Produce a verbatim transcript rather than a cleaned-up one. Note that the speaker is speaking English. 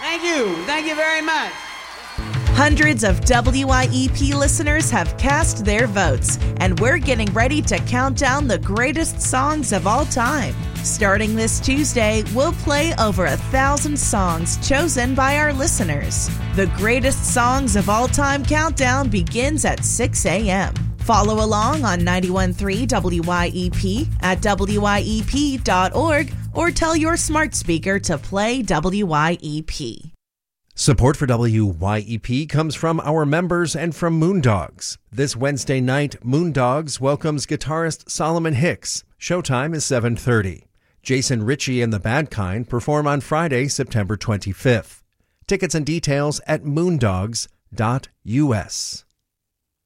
Thank you. Thank you very much. Hundreds of W I E P listeners have cast their votes, and we're getting ready to count down the greatest songs of all time. Starting this Tuesday, we'll play over a thousand songs chosen by our listeners. The Greatest Songs of All Time countdown begins at six a.m. Follow along on ninety-one point three W I E P, at W I E P dot org, or tell your smart speaker to play W I E P. Support for W Y E P comes from our members and from Moondogs. This Wednesday night, Moondogs welcomes guitarist Solomon Hicks. Showtime is seven thirty. Jason Ritchie and the Bad Kind perform on Friday, September twenty-fifth. Tickets and details at moondogs dot U S.